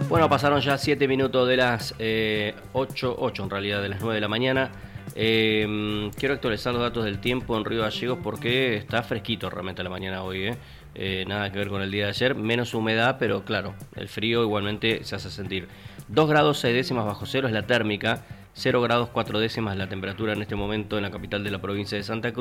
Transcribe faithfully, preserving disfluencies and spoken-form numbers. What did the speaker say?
Bueno, pasaron ya siete minutos de las eh, ocho, ocho en realidad, de las nueve de la mañana. Eh, quiero actualizar los datos del tiempo en Río Gallegos porque está fresquito realmente la mañana hoy. ¿eh? Eh, nada que ver con el día de ayer, menos humedad, pero claro, el frío igualmente se hace sentir. dos grados seis décimas bajo cero es la térmica, cero grados cuatro décimas la temperatura en este momento en la capital de la provincia de Santa Cruz.